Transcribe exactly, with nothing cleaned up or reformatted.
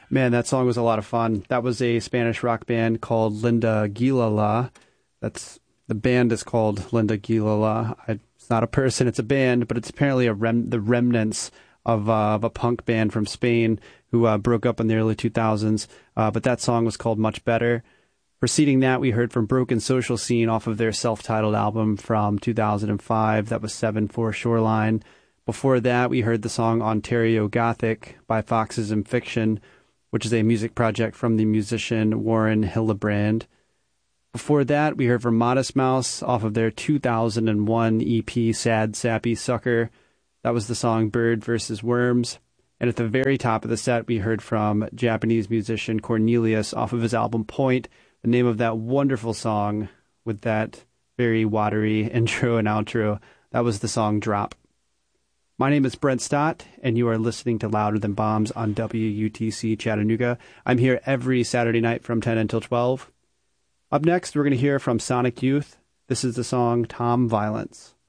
Man, that song was a lot of fun. That was a Spanish rock band called Linda Gilala. That's the band is called Linda Gilala. I, it's not a person, it's a band, but it's apparently a rem, the remnants of, uh, of a punk band from Spain who uh, broke up in the early two thousands. Uh, but that song was called Much Better. Preceding that, we heard from Broken Social Scene off of their self-titled album from two thousand five. That was seven four Shoreline. Before that, we heard the song Ontario Gothic by Foxes and Fiction, which is a music project from the musician Warren Hildebrand. Before that, we heard from Modest Mouse off of their two thousand one E P Sad Sappy Sucker. That was the song Bird versus Worms. And at the very top of the set, we heard from Japanese musician Cornelius off of his album Point. The name of that wonderful song with that very watery intro and outro, that was the song Drop. My name is Brent Stott, and you are listening to Louder Than Bombs on W U T C Chattanooga. I'm here every Saturday night from ten until twelve. Up next, we're going to hear from Sonic Youth. This is the song Tom Violence.